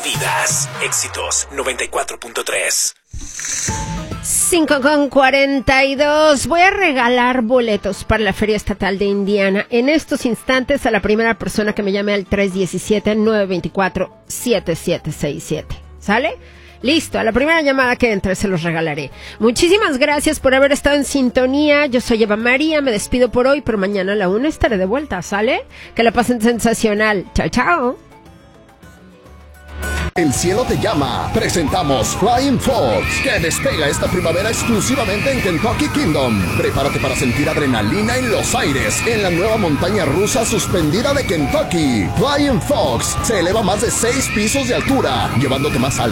Adidas. Éxitos 94.3. 5:42. Voy a regalar boletos para la Feria Estatal de Indiana en estos instantes a la primera persona que me llame al 317-924-7767. ¿Sale? Listo, a la primera llamada que entre se los regalaré. Muchísimas gracias por haber estado en sintonía. Yo soy Eva María, me despido por hoy, pero mañana a la 1 estaré de vuelta, ¿sale? Que la pasen sensacional. Chao, chao. El cielo te llama. Presentamos Flying Fox, que despega esta primavera exclusivamente en Kentucky Kingdom. Prepárate para sentir adrenalina en los aires en la nueva montaña rusa suspendida de Kentucky. Flying Fox se eleva más de 6 pisos de altura, llevándote más alto